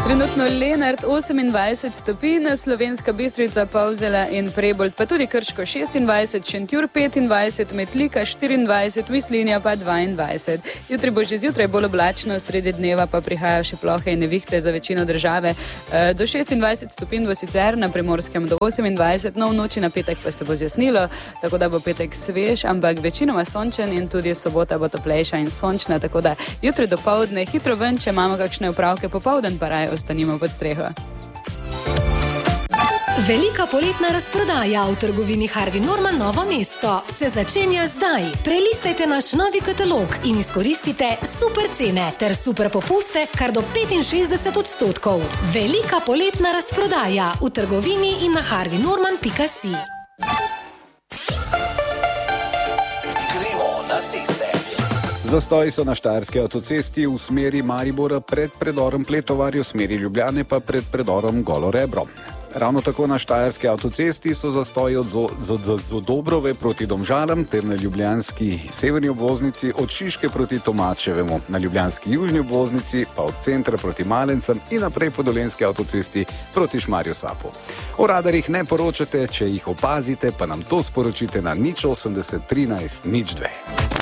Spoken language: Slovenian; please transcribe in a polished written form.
Trenutno Lenart 28 stopinj, Slovenska Bistrica, Polzela in Prebold, pa tudi Krško 26, Šentjur 25, Metlika 24, Mislinja pa 22. Jutri bo že zjutraj bolj oblačno, sredi dneva pa prihajajo še plohe in nevihte za večino države. Do 26 stopinj bo sicer, na Primorskem do 28, no v noči na petek pa se bo zjasnilo, tako da bo petek svež, ampak večinoma sončen in tudi sobota bo toplejša in sončna, tako da jutri dopoldne hitro ven, če imamo kakšne opravke, popoldan pa raje ostanimo pod streho. Velika poletna razprodaja v trgovini Harvey Norman Novo mesto se začenja zdaj. Prelistajte naš novi katalog in izkoristite super cene ter super popuste kar do 65%. Velika poletna razprodaja v trgovini in na harveynorman.si. Gremo na ceste. Zastoji so na štajerski avtocesti v smeri Maribora pred predorom Pletovarje, v smeri Ljubljane pa pred predorom Golo Rebro. Ravno tako na štajerski avtocesti so zastoji od Zodobrove proti Domžalam ter na ljubljanski severni obvoznici od Šiške proti Tomačevemu, na ljubljanski južni obvoznici pa od centra proti Malencem in naprej po dolenjski avtocesti proti Šmarju Sapu. O radarjih ne poročate, če jih opazite, pa nam to sporočite na 080 13 02.